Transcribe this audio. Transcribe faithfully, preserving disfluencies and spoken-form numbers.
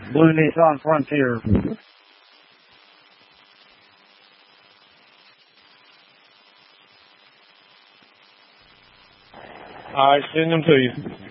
Blue Nissan Frontier. Alright, send them to you.